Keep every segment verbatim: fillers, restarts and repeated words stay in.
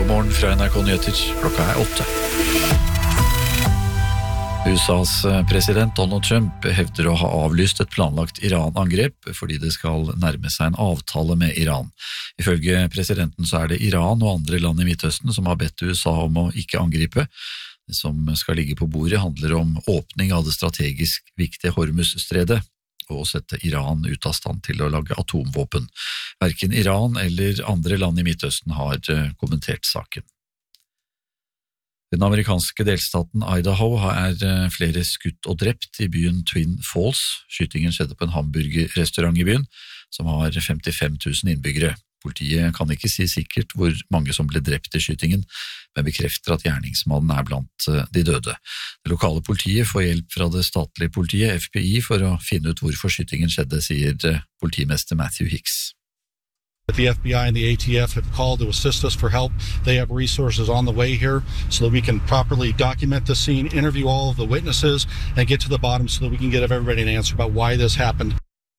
God morgen fra N R K Nyheter. Klokka er åtte. U S A's president Donald Trump hevder å ha avlyst et planlagt Iran-angrep fordi det skal nærme seg en avtale med Iran. Ifølge presidenten så er det Iran og andre land i Midtøsten som har bedt U S A om å ikke angripe. Det som skal ligge på bordet handler om åpning av det strategisk viktige Hormuz-stredet og å sette Iran ut av stand til å lage atomvåpen. Hverken Iran eller andre land i Midtøsten har kommentert saken. Den amerikanske delstaten Idaho er flere skutt og drept i byen Twin Falls. Skytingen skjedde på en hamburgerrestaurant i byen, som har femtifem tusen innbyggere. Politiet kan ikke si sikkert hvor mange som ble drept i skytingen, men bekrefter at gjerningsmannen er blant de døde. Det lokale politiet får hjelp fra det statlige politiet, F B I, for å finne ut hvorfor skytingen skjedde, sier politimester Matthew Hicks. The F B I and the A T F have called to assist us for help. They have resources on the way here so that we can properly document the scene, interview all of the witnesses, and get to the bottom so that we can give everybody an answer about why this happened.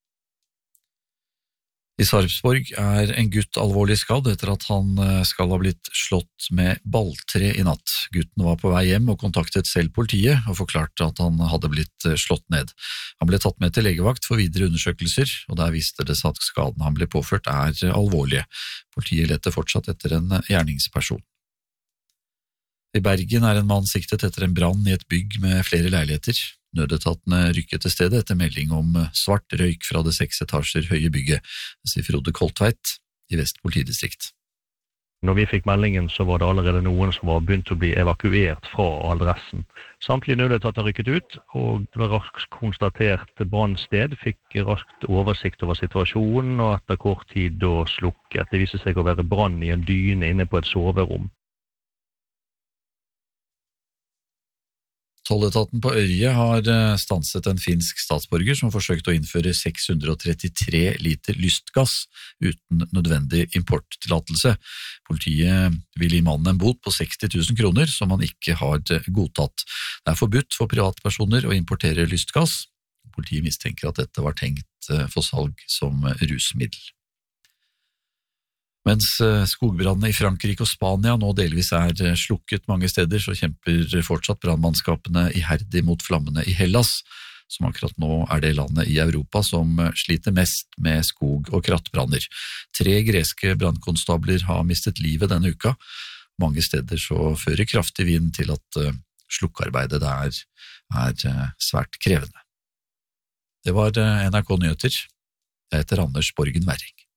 I Sarpsborg er en gutt alvorlig skadd etter at han skal ha blitt slått med balltre i natt. Gutten var på vei hjem og kontaktet selv politiet og forklarte at han hadde blitt slått ned. Han ble tatt med til legevakt for videre undersøkelser, og der viste det seg at skaden han ble påført er alvorlige. Politiet leter fortsatt etter en gjerningsperson. I Bergen er en mann siktet etter en brann i et bygg med flere leiligheter. Nødetatene rykket til stedet etter melding om svart røyk fra det seks etasjer høye bygget, sier Frode Koltveit i Vest politidistrikt. Når vi fikk meldingen så var det allerede noen som var begynt å bli evakuert fra adressen. Samtlige nødetater rykket ut, og det var raskt konstatert brannsted, fikk raskt oversikt over situasjonen, og etter kort tid da slukket. Det viste seg å være brann i en dyne inne på et soverom. Tolletaten på Ørje har stanset en finsk statsborger som forsøkte å innføre seks hundre trettitre liter lystgass uten nødvendig importtillatelse. Politiet vil gi mannen en bot på seksti tusen kroner som han ikke har godtatt. Det er forbudt for privatpersoner å importere lystgass. Politiet mistenker at dette var tenkt for salg som rusmiddel. Mens skogbrannene i Frankrike og Spania nå delvis er slukket mange steder, så kjemper fortsatt brannmannskapene iherdig mot flammene i Hellas, som akkurat nå er det landet i Europa som sliter mest med skog- og krattbranner. Tre greske brannkonstabler har mistet livet denne uka. Mange steder så fører kraftig vind til at slukkarbeidet der er svært krevende. Det var N R K Nyheter. Jeg heter Anders Borgen Werring.